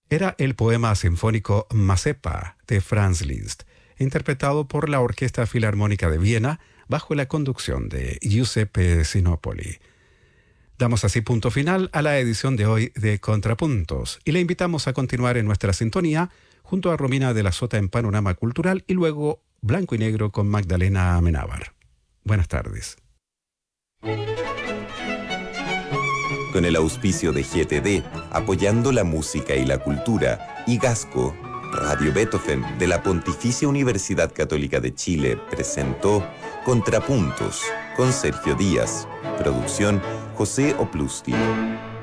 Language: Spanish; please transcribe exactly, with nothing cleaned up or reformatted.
Era el poema sinfónico Mazepa de Franz Liszt, interpretado por la Orquesta Filarmónica de Viena bajo la conducción de Giuseppe Sinopoli. Damos así punto final a la edición de hoy de Contrapuntos y le invitamos a continuar en nuestra sintonía junto a Romina de la Sota en Panorama Cultural y luego Blanco y Negro con Magdalena Amenábar. Buenas tardes. Con el auspicio de G T D, apoyando la música y la cultura, y Gasco, Radio Beethoven de la Pontificia Universidad Católica de Chile presentó Contrapuntos con Sergio Díaz. Producción José Oplusti.